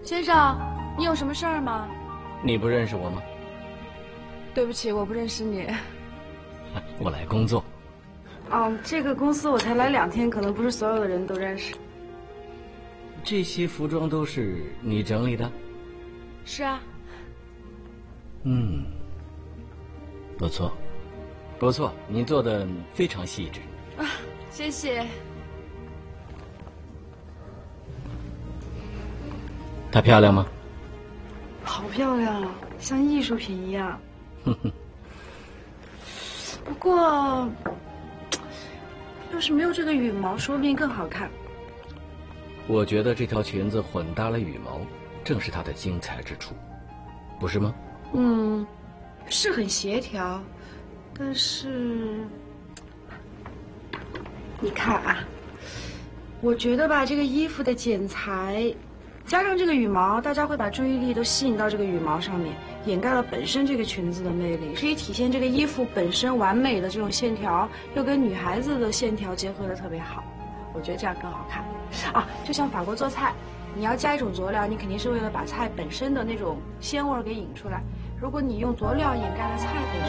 先生，你有什么事儿吗？ 你不认识我吗？ 对不起，我不认识你。 我来工作。 哦，这个公司我才来2天，可能不是所有的人都认识。 这些服装都是你整理的？ 是啊。 不错，不错，你做的非常细致。 啊，谢谢。 她漂亮吗？ 好漂亮啊，像艺术品一样。不过，要是没有这个羽毛，说不定更好看。 我觉得这条裙子混搭了羽毛，正是它的精彩之处，不是吗？ 是很协调，但是，你看啊，我觉得吧，这个衣服的剪裁，加上这个羽毛，大家会把注意力都吸引到这个羽毛上面，掩盖了本身这个裙子的魅力，可以体现这个衣服本身完美的这种线条，又跟女孩子的线条结合的特别好，我觉得这样更好看。啊，就像法国做菜，你要加一种佐料，你肯定是为了把菜本身的那种鲜味给引出来。如果你用佐料掩盖了菜本